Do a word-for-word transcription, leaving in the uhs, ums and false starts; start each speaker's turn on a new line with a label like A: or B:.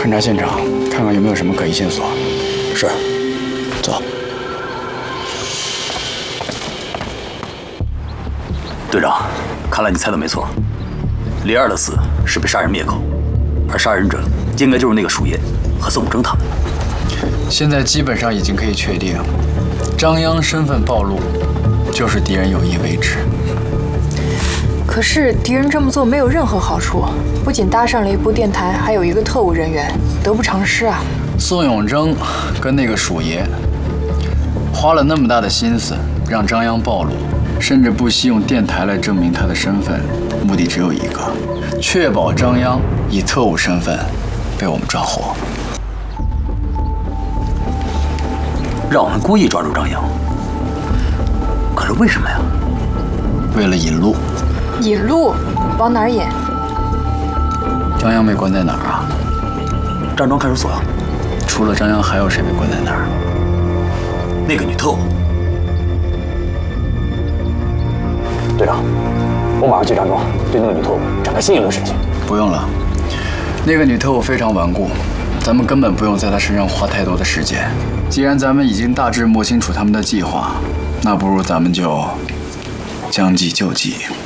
A: 勘察现场，看看有没有什么可疑线索。
B: 是。
A: 走。
B: 队长，看来你猜的没错，李二的死是被杀人灭口，而杀人者应该就是那个鼠爷和宋征他们。
A: 现在基本上已经可以确定，张央身份暴露，就是敌人有意为之。
C: 可是敌人这么做没有任何好处，不仅搭上了一部电台，还有一个特务人员，得不偿失啊！
A: 宋永征跟那个鼠爷花了那么大的心思让张央暴露，甚至不惜用电台来证明他的身份，目的只有一个：确保张央以特务身份被我们抓获。
B: 让我们故意抓住张扬，可是为什么呀？
A: 为了引路。
C: 引路？往哪儿引？
A: 张扬被关在哪儿啊？
B: 站庄看守所啊。
A: 除了张扬，还有谁被关在那儿？
B: 那个女特务。队长，我马上去站庄，对那个女特务展开新一轮审讯。
A: 不用了，那个女特务非常顽固，咱们根本不用在她身上花太多的时间。既然咱们已经大致摸清楚他们的计划，那不如咱们就将计就计。